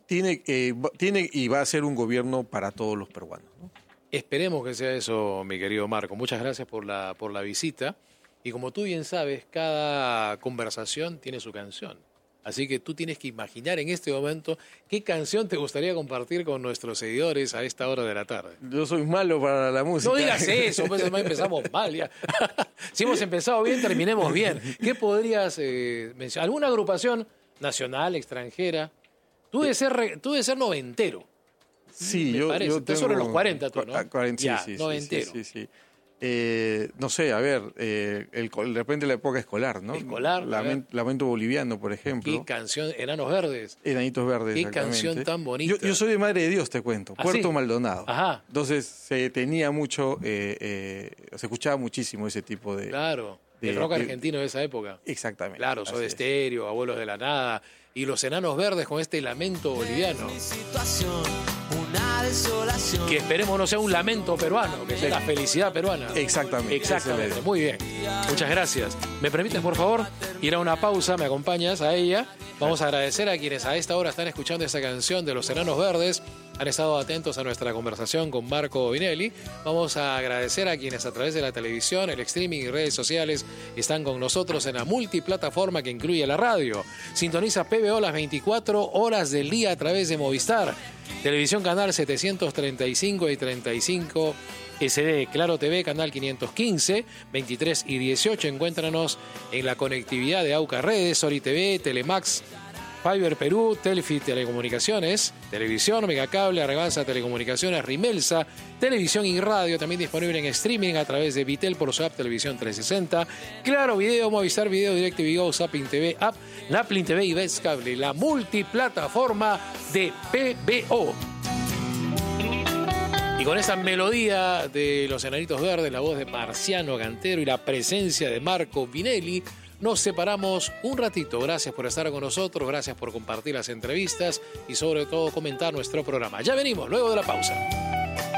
tiene y va a ser un gobierno para todos los peruanos, ¿no? Esperemos que sea eso, mi querido Marco. Muchas gracias por la visita. Y como tú bien sabes, cada conversación tiene su canción. Así que tú tienes que imaginar en este momento qué canción te gustaría compartir con nuestros seguidores a esta hora de la tarde. Yo soy malo para la música. No digas eso, pues empezamos mal ya. Si hemos empezado bien, terminemos bien. ¿Qué podrías mencionar? ¿Alguna agrupación nacional, extranjera? Tú debes ser noventero. Sí, yo tengo... Estás sobre los 40 tú, ¿no? 40, ya, sí, noventero. Sí. No sé, a ver, de repente la época escolar, ¿no? Escolar. Lamento Boliviano, por ejemplo. ¿Qué canción? Enanos Verdes. Enanitos Verdes, Qué exactamente. Canción tan bonita. Yo soy de Madre de Dios, te cuento. Puerto ¿sí? Maldonado. Ajá. Entonces se tenía mucho, se escuchaba muchísimo ese tipo de... Claro, el rock argentino de esa época. Exactamente. Claro, Soda Stereo, Abuelos de la Nada y los Enanos Verdes con este lamento boliviano. Que esperemos no sea un lamento peruano, que sea la felicidad peruana. Exactamente. Exactamente, muy bien. Muchas gracias. ¿Me permites, por favor, ir a una pausa? ¿Me acompañas a ella? Vamos a agradecer a quienes a esta hora están escuchando esta canción de los Enanos Verdes. Han estado atentos a nuestra conversación con Marco Vinelli. Vamos a agradecer a quienes a través de la televisión, el streaming y redes sociales están con nosotros en la multiplataforma que incluye la radio. Sintoniza PBO las 24 horas del día a través de Movistar. Televisión Canal 735 y 35 SD, Claro TV, Canal 515, 23 y 18. Encuéntranos en la conectividad de AUCA Redes, Sori TV, Telemax, Fiber Perú, Telfi Telecomunicaciones, Televisión, Megacable, Arrebanza Telecomunicaciones, Rimelsa, Televisión y Radio, también disponible en streaming a través de Vitel por su app Televisión 360, Claro Video, Movistar Video, DirecTV Go, Zapping TV, App, Naplin TV y Best Cable, la multiplataforma de PBO. Y con esa melodía de los Enanitos Verdes, la voz de Marciano Cantero y la presencia de Marco Vinelli, nos separamos un ratito. Gracias por estar con nosotros, gracias por compartir las entrevistas y sobre todo comentar nuestro programa. Ya venimos, luego de la pausa.